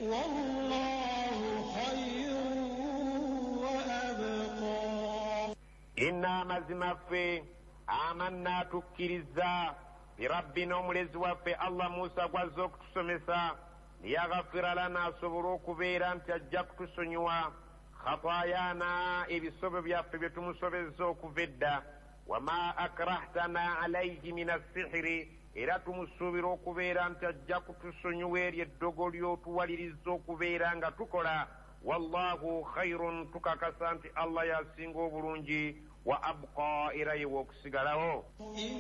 والله خير وأبقى. إنا مزم في آمنا تكرزا بربنا وملز وفي الله موسى وزوك تسمسا ليغفر لنا صبروك بيران تجاك تسنيوا خطايانا بسبب يفبتم سبب زوك فدا وما أكرهتنا عليه من السحر إلا تمسوبروك بيران تجاك تسنيوا يدقل يوتوالي الزوك بيران تكرا والله خير تكاكسانت الله يسينغو برونجي وأبقى إليه وكسغره.